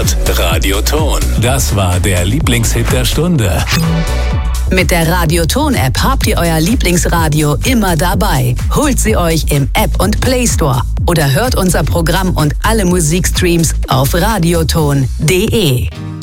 gehört. Radioton. Das war der Lieblingshit der Stunde. Mit der Radioton-App habt ihr euer Lieblingsradio immer dabei. Holt sie euch im App- und Play Store oder hört unser Programm und alle Musikstreams auf radioton.de.